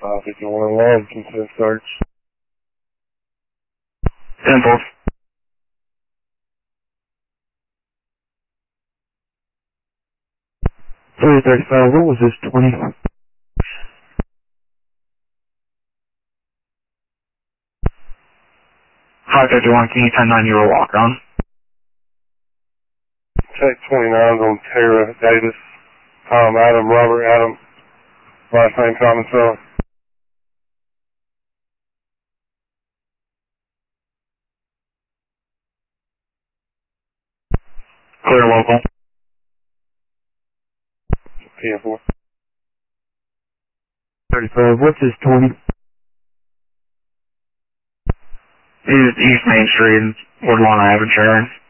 51 alarm, consent search. Simple. 335, what was this, 20? 551, can you 10-9 your walk on? Check 29's on Tara Davis. Adam, Robert Adam. Last name Common Son. Clear local. PM4. 35, what's this, 20? East Main Street, Woodlawn Ave, Sharon.